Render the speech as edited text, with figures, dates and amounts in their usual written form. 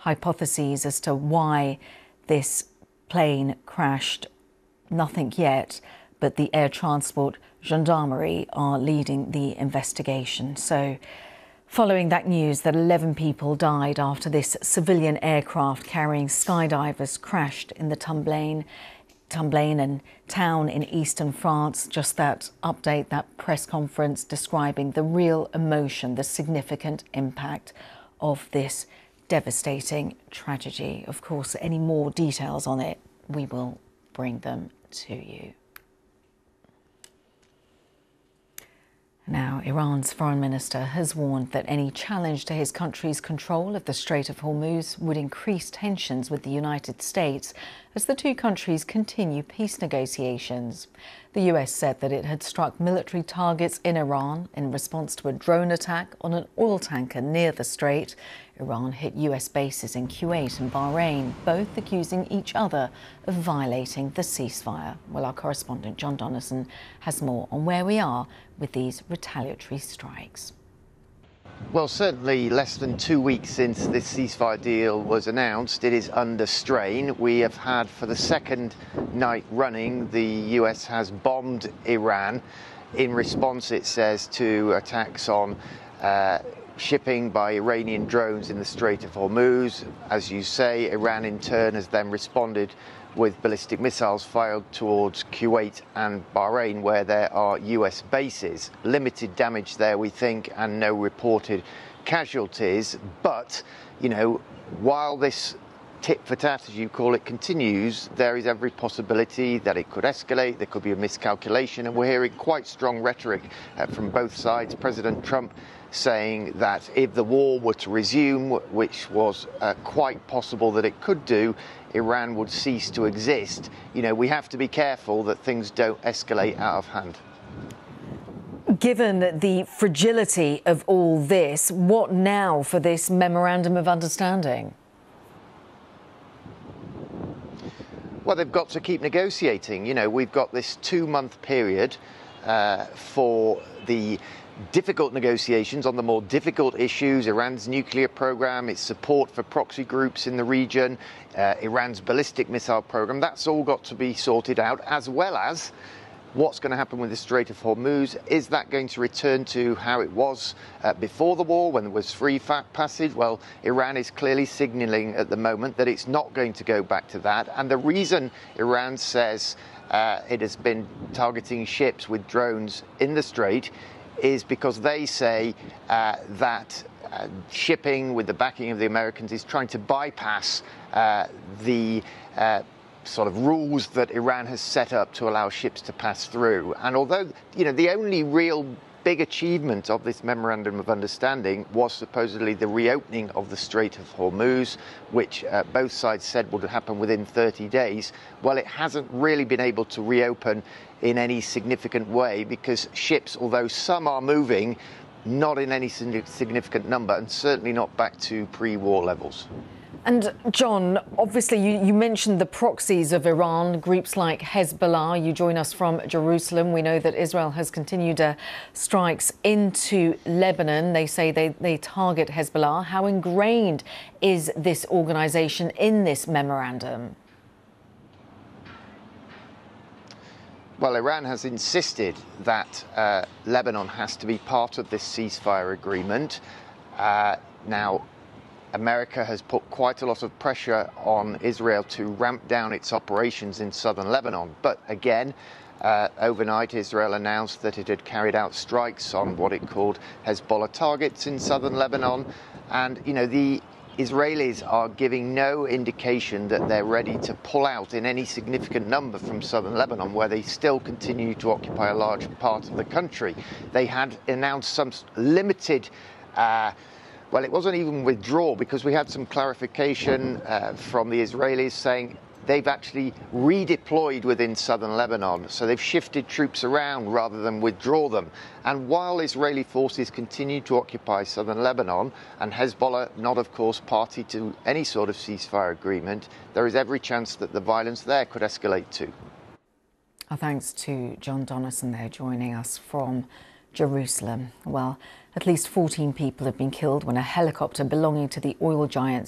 hypotheses as to why this plane crashed. Nothing yet, but the Air Transport Gendarmerie are leading the investigation. So, following that news that 11 people died after this civilian aircraft carrying skydivers crashed in the Tomblaine and town in eastern France, just that update, that press conference describing the real emotion, the significant impact of this devastating tragedy. Of course, any more details on it, we will bring them to you. Now, Iran's foreign minister has warned that any challenge to his country's control of the Strait of Hormuz would increase tensions with the United States as the two countries continue peace negotiations. The US said that it had struck military targets in Iran in response to a drone attack on an oil tanker near the strait. Iran hit US bases in Kuwait and Bahrain, both accusing each other of violating the ceasefire. Well, our correspondent John Donnison has more on where we are with these retaliatory strikes. Well, certainly less than 2 weeks since this ceasefire deal was announced, it is under strain. We have had, for the second night running, the US has bombed Iran in response, it says, to attacks on shipping by Iranian drones in the Strait of Hormuz. As you say, Iran in turn has then responded with ballistic missiles fired towards Kuwait and Bahrain, where there are US bases. Limited damage there, we think, and no reported casualties. But, you know, while this tit for tat, as you call it, continues, there is every possibility that it could escalate. There could be a miscalculation, and we're hearing quite strong rhetoric from both sides. President Trump saying that if the war were to resume, which was quite possible that it could do, Iran would cease to exist. You know, we have to be careful that things don't escalate out of hand. Given the fragility of all this, what now for this memorandum of understanding? Well, they've got to keep negotiating. You know, we've got this 2-month period for the difficult negotiations on the more difficult issues: Iran's nuclear program, its support for proxy groups in the region, Iran's ballistic missile program. That's all got to be sorted out, as well as what's going to happen with the Strait of Hormuz. Is that going to return to how it was before the war, when there was free passage? Well, Iran is clearly signaling at the moment that it's not going to go back to that. And the reason Iran says it has been targeting ships with drones in the Strait is because they say that shipping, with the backing of the Americans, is trying to bypass the sort of rules that Iran has set up to allow ships to pass through. And although, you know, the only real big achievement of this memorandum of understanding was supposedly the reopening of the Strait of Hormuz, which both sides said would happen within 30 days. Well, it hasn't really been able to reopen in any significant way, because ships, although some are moving, not in any significant number, and certainly not back to pre-war levels. And John, obviously you mentioned the proxies of Iran, groups like Hezbollah. You join us from Jerusalem. We know that Israel has continued strikes into Lebanon. They say they target Hezbollah. How ingrained is this organisation in this memorandum? Well, Iran has insisted that Lebanon has to be part of this ceasefire agreement. Now, America has put quite a lot of pressure on Israel to ramp down its operations in southern Lebanon. But again, overnight, Israel announced that it had carried out strikes on what it called Hezbollah targets in southern Lebanon. And, you know, the Israelis are giving no indication that they're ready to pull out in any significant number from southern Lebanon, where they still continue to occupy a large part of the country. They had announced some limited well, it wasn't even withdrawal, because we had some clarification from the Israelis saying they've actually redeployed within southern Lebanon. So they've shifted troops around rather than withdraw them. And while Israeli forces continue to occupy southern Lebanon, and Hezbollah not, of course, party to any sort of ceasefire agreement, there is every chance that the violence there could escalate too. Our thanks to John Donnison there, joining us from Jerusalem. Well, at least 14 people have been killed when a helicopter belonging to the oil giant